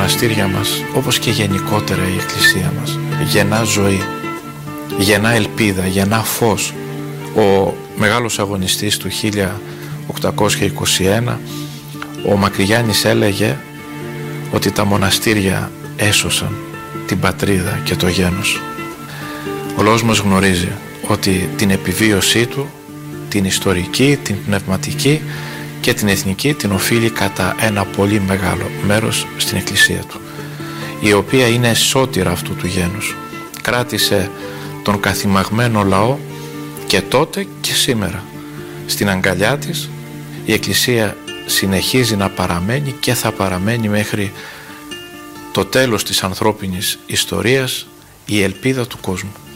μοναστήρια μας, όπως και γενικότερα η Εκκλησία μας, γεννά ζωή, γεννά ελπίδα, γεννά φως. Ο μεγάλος αγωνιστής του 1821, ο Μακρυγιάννης, έλεγε ότι τα μοναστήρια έσωσαν την πατρίδα και το γένος. Ο λαός μας γνωρίζει ότι την επιβίωσή του, την ιστορική, την πνευματική και την εθνική, την οφείλει κατά ένα πολύ μεγάλο μέρος στην Εκκλησία του, η οποία είναι σώτηρα αυτού του γένους. Κράτησε τον καθημαγμένο λαό και τότε και σήμερα στην αγκαλιά της. Η Εκκλησία συνεχίζει να παραμένει και θα παραμένει μέχρι το τέλος της ανθρώπινης ιστορίας η ελπίδα του κόσμου.